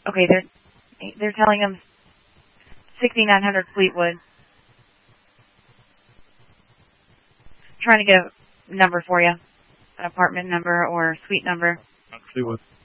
Okay, they're telling him 6900 Fleetwood. Trying to get a number for you, an apartment number or suite number. Fleetwood.